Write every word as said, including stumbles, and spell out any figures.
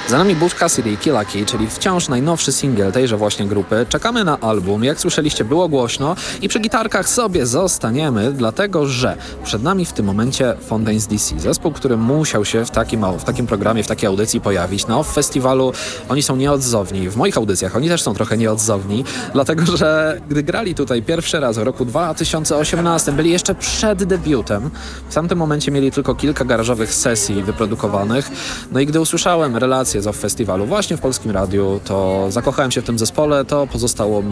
Za nami Butch Cassidy i Killa Key, czyli wciąż najnowszy singiel tejże właśnie grupy. Czekamy na album, jak słyszeliście, było głośno i przy gitarkach sobie zostaniemy, dlatego że przed nami w tym momencie Fontaines D C, zespół, który musiał się w takim, w takim programie, w takiej audycji pojawić. Na Off Festiwalu oni są nieodzowni, w moich audycjach oni też są trochę nieodzowni, dlatego że gdy grali tutaj pierwszy raz w roku dwa tysiące osiemnastym, byli jeszcze przed debiutem, w tamtym momencie mieli tylko kilka garażowych sesji wyprodukowanych, no i gdy usłyszałem relacje z Off Festiwalu właśnie w Polskim Radiu, to zakochałem się w tym zespole, to pozostało mi